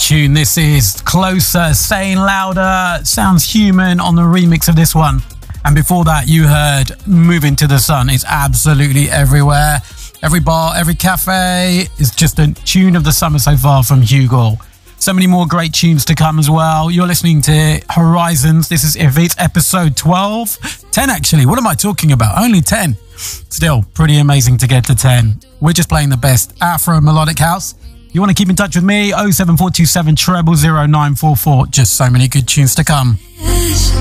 tune. This is Closer, Saying Louder, Sounds Human on the remix of this one. And before that, you heard Moving to the Sun. It's absolutely everywhere. Every bar, every cafe is just a tune of the summer so far from Hugo. So many more great tunes to come as well. You're listening to Horizons. This is If It's episode 12. 10 actually. What am I talking about? Only 10. Still, pretty amazing to get to 10. We're just playing the best Afro melodic house. You want to keep in touch with me? 07427 000 944. Just so many good tunes to come.